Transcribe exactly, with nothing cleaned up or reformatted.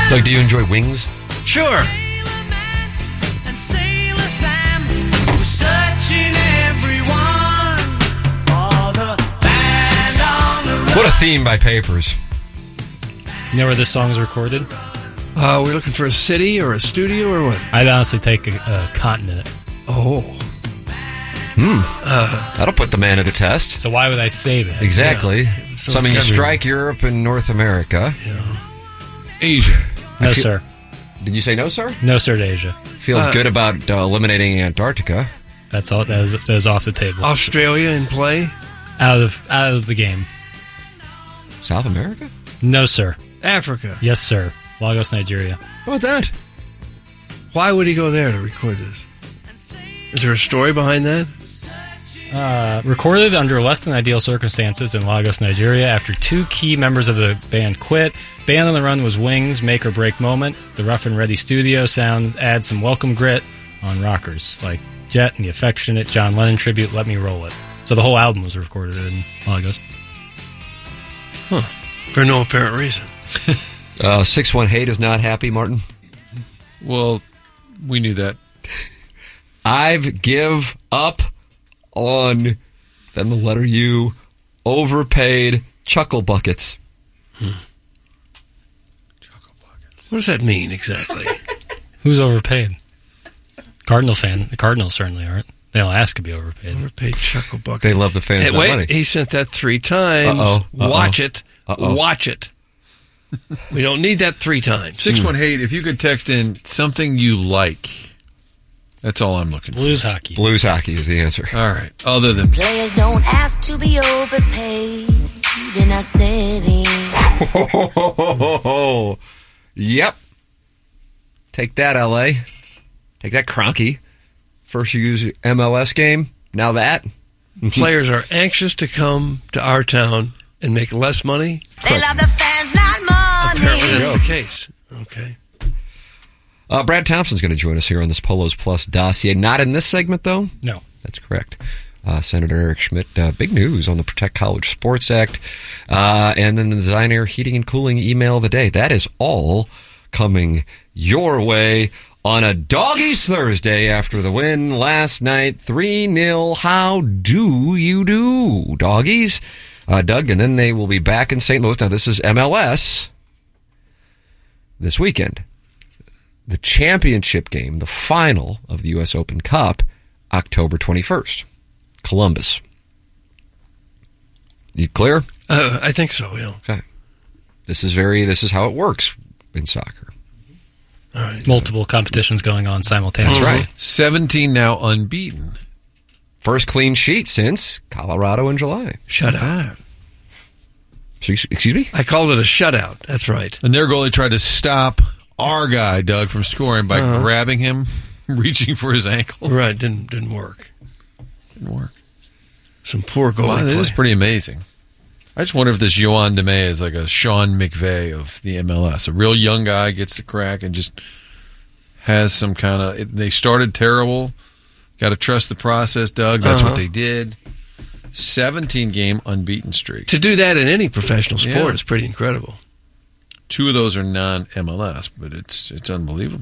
Doug, do you enjoy wings? Sure. What a theme by Papers. You know where this song is recorded? Uh, we're looking for a city or a studio or what? I'd honestly take a, a continent. Oh. Hmm. Uh, That'll put the man to the test. So why would I say that? Exactly. Yeah. So so I mean, you everywhere. strike Europe and North America. Yeah. Asia. No, feel, sir. Did you say no, sir? No, sir, to Asia. Feel Uh, good about uh, eliminating Antarctica. That's all. That is, that is off the table. Australia in play? Out of out of the game. South America? No, sir. Africa? Yes, sir. Lagos, Nigeria. How about that? Why would he go there to record this? Is there a story behind that? Uh, recorded under less than ideal circumstances in Lagos, Nigeria, after two key members of the band quit. Band on the Run was Wings' make or break moment. The rough and ready studio sounds add some welcome grit on rockers like Jet and the affectionate John Lennon tribute, Let Me Roll It. So the whole album was recorded in Lagos. Huh. For no apparent reason. Uh, six one eight is not happy, Martin. Well, we knew that. I've give up on, then the letter U, overpaid chuckle buckets. Hmm. What does that mean exactly? Who's overpaid? Cardinal fan. The Cardinals certainly aren't. The Alaska could be overpaid. Overpaid chuckle bucket. They love the fans Hey, that wait, money. he sent that three times. Uh-oh, uh-oh. Watch it. Uh-oh. Watch it. We don't need that three times. six one eight, if you could text in something you like. That's all I'm looking for. Blues hockey. Blues hockey is the answer. All right. Other than Players don't ask to be overpaid in our city. Yep. Take that, L A. Take that, Kroenke. First you use your M L S game, now that. Players are anxious to come to our town and make less money. They love the fans, not money. Apparently that's the case. Okay. Uh, Brad Thompson's going to join us here on this Polos Plus dossier. Not in this segment, though. No. That's correct. Uh, Senator Eric Schmidt, uh, big news on the Protect College Sports Act. Uh, and then the Design Air Heating and Cooling email of the day. That is all coming your way on a Doggies Thursday after the win last night. three nil. How do you do, Doggies? Uh, Doug, and then they will be back in Saint Louis. Now, this is M L S this weekend. The championship game, the final of the U S Open Cup, October twenty-first. Columbus. You clear? Uh, I think so, yeah. Okay. This is very, this is how it works in soccer. All right. Multiple competitions going on simultaneously. That's right. seventeen now unbeaten. First clean sheet since Colorado in July. Shut up. Excuse me? I called it a shutout. That's right. And their goalie tried to stop our guy, Doug, from scoring by Uh-huh. grabbing him, reaching for his ankle. Right. Didn't didn't work. Didn't work. Some poor goalie Wow, play. that is pretty amazing. I just wonder if this Yohan DeMay is like a Sean McVay of the M L S. A real young guy gets the crack and just has some kind of... They started terrible. Got to trust the process, Doug. That's Uh-huh. what they did. seventeen-game unbeaten streak. To do that in any professional sport Yeah. is pretty incredible. Two of those are non-M L S, but it's it's unbelievable.